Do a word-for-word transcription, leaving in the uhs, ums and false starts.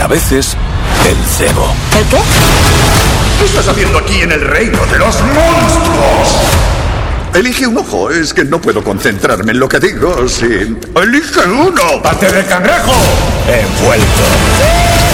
veces el cebo. ¿El qué? ¿Qué estás haciendo aquí en el reino de los monstruos? Elige un ojo, es que no puedo concentrarme en lo que digo. Sí. Elige uno. ¡Pate de cangrejo! ¡Envuelto!